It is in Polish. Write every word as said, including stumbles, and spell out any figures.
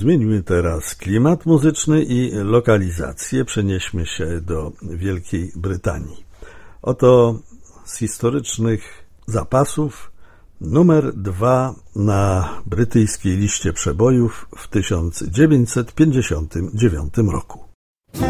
Zmieńmy teraz klimat muzyczny i lokalizację. Przenieśmy się do Wielkiej Brytanii. Oto z historycznych zapasów numer dwa na brytyjskiej liście przebojów w tysiąc dziewięćset pięćdziesiątym dziewiątym roku.